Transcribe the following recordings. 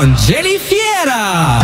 con Jennifiera.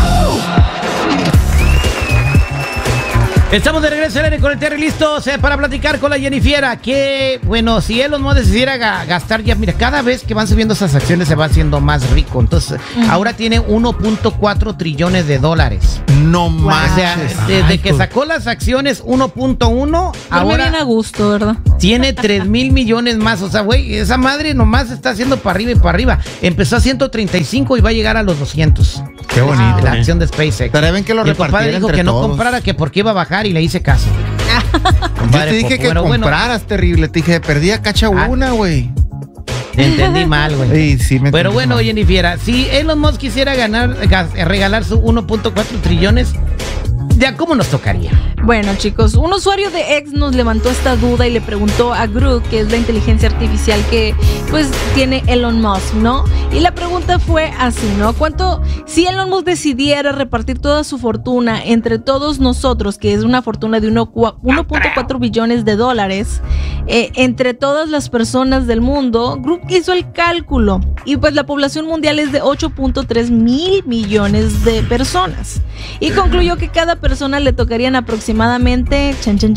Estamos de regreso al aire con el Terry, listos para platicar con la Jennifiera. Que, bueno, si Elon Musk decidiera gastar ya, mira, cada vez que van subiendo esas acciones se va haciendo más rico. Entonces, ahora tiene 1.4 trillones de dólares. No más. O sea, desde que sacó las acciones 1.1, ahora bien a gusto, ¿verdad? tiene 3,000 millones más. O sea, güey, esa madre nomás está haciendo para arriba y para arriba. Empezó a 135 y va a llegar a los 200. Qué bonito. La acción de SpaceX. Estaría bien que lo Y el compadre dijo repartiera que entre no todos. comprara, que porque iba a bajar, y le hice caso. Yo te dije que compraras, terrible. Te dije, perdí a cacha una, güey. Te entendí mal, güey. Sí, me Pero entendí bueno, mal. Jennifiera, si Elon Musk quisiera regalar su 1.4 trillones, ¿ya cómo nos tocaría? Bueno, chicos, un usuario de X nos levantó esta duda y le preguntó a Grok, que es la inteligencia artificial que pues tiene Elon Musk, ¿no? Y la pregunta fue así, ¿no? Si Elon Musk decidiera repartir toda su fortuna entre todos nosotros, que es una fortuna de 1.4 billones de dólares, entre todas las personas del mundo, Grok hizo el cálculo y pues la población mundial es de 8.3 mil millones de personas. Y concluyó que cada persona le tocarían aproximadamente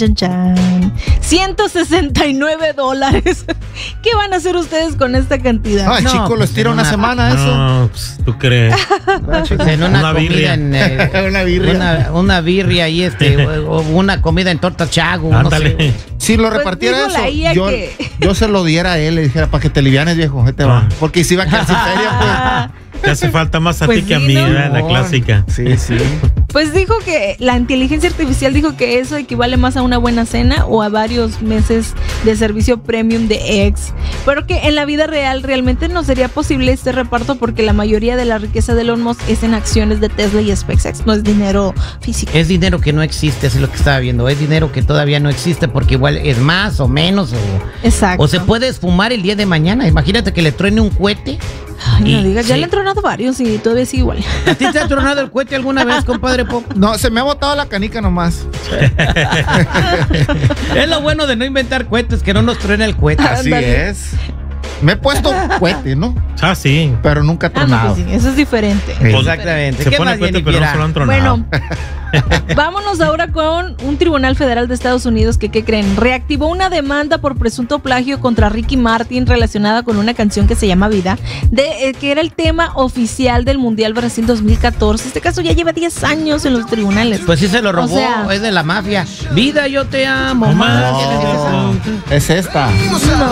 $169. ¿Qué van a hacer ustedes con esta cantidad? Ay, chico, lo pues, estira en una semana eso. No, pues, ¿tú crees? En una comida birria. Una birria. una birria y o una comida en tortas Chago, no Ándale. sé. Si lo Pues repartiera dijo la IA eso, yo se lo diera a él, le dijera, para que te alivianes, viejo, ahí te va. Porque si va a quedar sin feria, Te hace falta más a Pues ti que a sí, mí, ¿no? ¿verdad? La clásica. pues. Sí. Pues dijo que la inteligencia artificial dijo que eso equivale más a una buena cena o a varios meses de servicio premium de X, pero que en la vida real realmente no sería posible este reparto porque la mayoría de la riqueza de Elon Musk es en acciones de Tesla y SpaceX, no es dinero físico. Es dinero que no existe, es lo que estaba viendo. Es dinero que todavía no existe porque igual es más o menos. Exacto. O se puede esfumar el día de mañana. Imagínate que le truene un cohete. Ay, no digas, ya sí. le han tronado varios y todavía sigue igual. ¿A ti te ha tronado el cohete alguna vez, compadre Pop? No, se me ha botado la canica nomás. Es lo bueno de no inventar cohetes, que no nos truena el cohete. Así Ándale. es. Me he puesto cohete, ¿no? Ah, sí. Pero nunca he Ah, no, tronado. pues sí, eso es diferente. Exactamente. Se ¿Qué pone más, cuenta, pero no Jennifiera? se lo han tronado. Bueno, vámonos ahora con un tribunal federal de Estados Unidos que, ¿qué creen? Reactivó una demanda por presunto plagio contra Ricky Martin relacionada con una canción que se llama Vida, que era el tema oficial del Mundial Brasil 2014. Este caso ya lleva 10 años en los tribunales. Pues sí se lo robó, O sea, es de la mafia. Vida, yo te amo más. No, es esta. no,